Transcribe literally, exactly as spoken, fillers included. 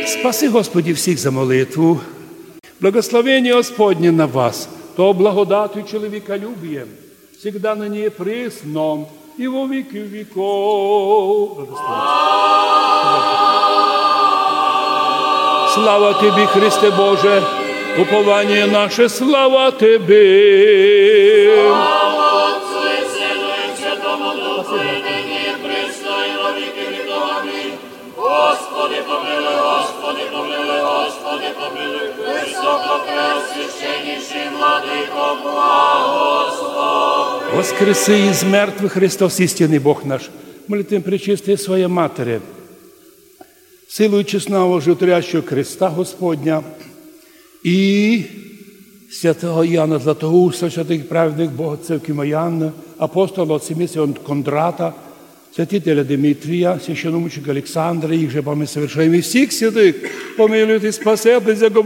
Спаси, Господи, всіх за молитву. Благословение Господне на вас, то благодатью человеколюбием, всегда на ней пресно и во веки веков. Слава Тебе, Христе Боже, упование наше, слава Тебе. Слава Отцу и Сыну и Святому Духу, и ныне и присно, и во веки веков. Аминь. Господи, помилуй, Господи, помилуй, Господи, помилуй, высокопреосвященнейший Владыко, благослови. Воскреси из мертвых, Христос, истинный Бог наш, молитвим пречистой Своей Матери, силою честного животворящего креста Господня и святого Иоанна Златоуста, святых праведных Бога Церкви Моянны, апостола от Семисион Кондрата, святителя Дмитрия, священномученика Александра, их же помимо совершаем и всех святых, помилуй и спаси,